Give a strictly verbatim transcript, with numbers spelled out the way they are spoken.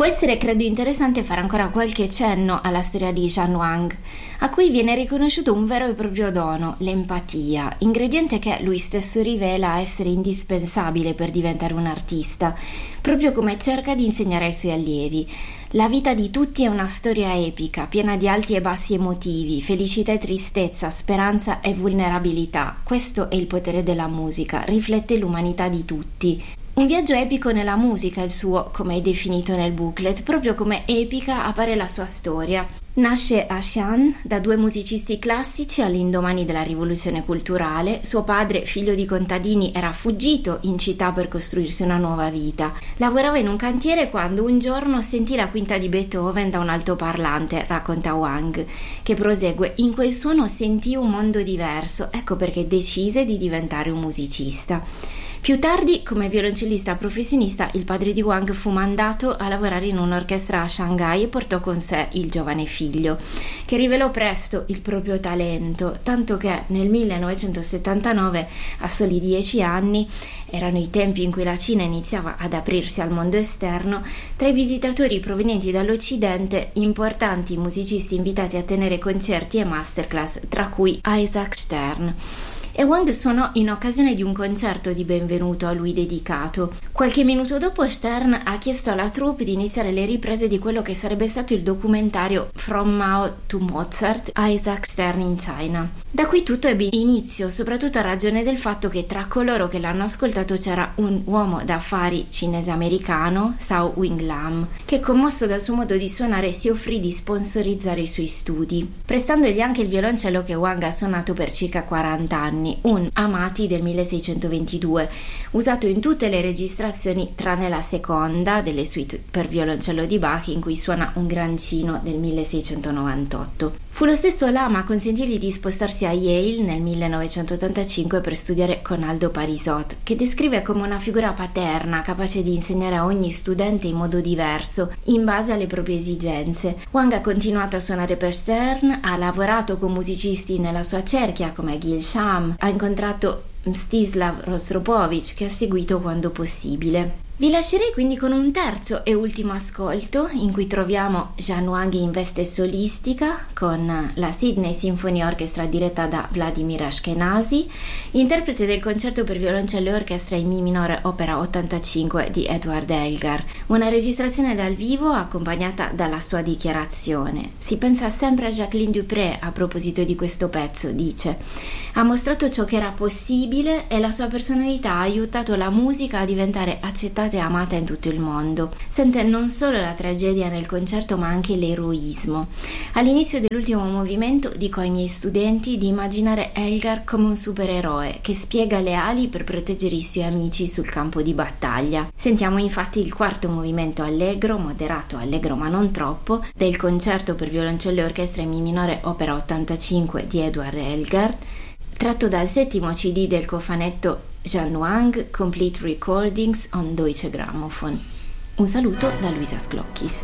Può essere, credo, interessante fare ancora qualche cenno alla storia di Jan Wang, a cui viene riconosciuto un vero e proprio dono, l'empatia, ingrediente che lui stesso rivela essere indispensabile per diventare un artista, proprio come cerca di insegnare ai suoi allievi. La vita di tutti è una storia epica, piena di alti e bassi emotivi, felicità e tristezza, speranza e vulnerabilità. Questo è il potere della musica, riflette l'umanità di tutti. Un viaggio epico nella musica, il suo, come è definito nel booklet, proprio come epica appare la sua storia. Nasce a Xi'an da due musicisti classici all'indomani della rivoluzione culturale. Suo padre, figlio di contadini, era fuggito in città per costruirsi una nuova vita. Lavorava in un cantiere quando un giorno sentì la quinta di Beethoven da un altoparlante, racconta Wang, che prosegue: in quel suono sentì un mondo diverso, ecco perché decise di diventare un musicista. Più tardi, come violoncellista professionista, il padre di Wang fu mandato a lavorare in un'orchestra a Shanghai e portò con sé il giovane figlio, che rivelò presto il proprio talento, tanto che nel millenovecentosettantanove, a soli dieci anni, erano i tempi in cui la Cina iniziava ad aprirsi al mondo esterno, tra i visitatori provenienti dall'Occidente, importanti musicisti invitati a tenere concerti e masterclass, tra cui Isaac Stern. E Wang suonò in occasione di un concerto di benvenuto a lui dedicato. Qualche minuto dopo Stern ha chiesto alla troupe di iniziare le riprese di quello che sarebbe stato il documentario From Mao to Mozart, Isaac Stern in China. Da qui tutto ebbe inizio, soprattutto a ragione del fatto che tra coloro che l'hanno ascoltato c'era un uomo d'affari cinese-americano, Zhao Wing-Lam, che commosso dal suo modo di suonare si offrì di sponsorizzare i suoi studi, prestandogli anche il violoncello che Wang ha suonato per circa quaranta anni, un Amati del milleseicentoventidue, usato in tutte le registrazioni tranne la seconda delle suite per violoncello di Bach, in cui suona un grancino del milleseicentonovantotto. Fu lo stesso Lam a consentirgli di spostarsi a Yale nel millenovecentottantacinque per studiare con Aldo Parisot, che descrive come una figura paterna capace di insegnare a ogni studente in modo diverso, in base alle proprie esigenze. Wang ha continuato a suonare per Stern, ha lavorato con musicisti nella sua cerchia come Gil Sham, ha incontrato Mstislav Rostropovich, che ha seguito quando possibile. Vi lascerei quindi con un terzo e ultimo ascolto, in cui troviamo Jan Wang in veste solistica con la Sydney Symphony Orchestra diretta da Vladimir Ashkenazy, interprete del concerto per violoncello e orchestra in Mi minore opera ottantacinque di Edward Elgar, una registrazione dal vivo accompagnata dalla sua dichiarazione. Si pensa sempre a Jacqueline Dupré a proposito di questo pezzo, dice: ha mostrato ciò che era possibile e la sua personalità ha aiutato la musica a diventare accettata e amata in tutto il mondo. Sente non solo la tragedia nel concerto ma anche l'eroismo. All'inizio dell'ultimo movimento dico ai miei studenti di immaginare Elgar come un supereroe che spiega le ali per proteggere i suoi amici sul campo di battaglia. Sentiamo infatti il quarto movimento allegro, moderato allegro ma non troppo, del concerto per violoncello e orchestra in Mi minore opera ottantacinque di Edward Elgar, tratto dal settimo C D del cofanetto Jan Wang Complete Recordings on Deutsche Grammophon. Un saluto da Luisa Sclockis.